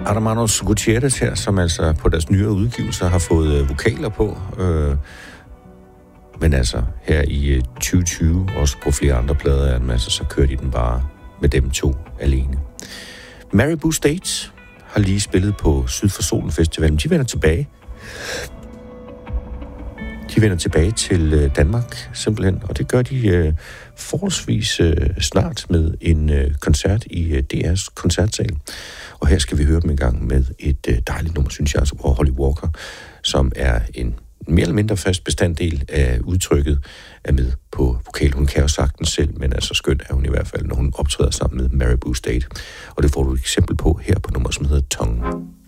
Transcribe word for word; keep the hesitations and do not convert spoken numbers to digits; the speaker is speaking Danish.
Hermanos Gutierrez her, som altså på deres nyere udgivelser har fået øh, vokaler på. Øh, men altså her i øh, tyve tyve, også på flere andre plader, altså, så kører de den bare med dem to alene. Maribou State har lige spillet på Syd for Solen Festivalen. De vender tilbage. De vender tilbage til øh, Danmark simpelthen, og det gør de øh, forholdsvis øh, snart med en øh, koncert i øh, D R's koncertsal. Og her skal vi høre dem en gang med et øh, dejligt nummer, synes jeg, altså, hvor Holly Walker, som er en mere eller mindre fast bestanddel af udtrykket, er med på vokal. Hun kan jo sagtens selv, men altså skønt er hun i hvert fald, når hun optræder sammen med Maribou State. Og det får du et eksempel på her på nummer, som hedder Tongue.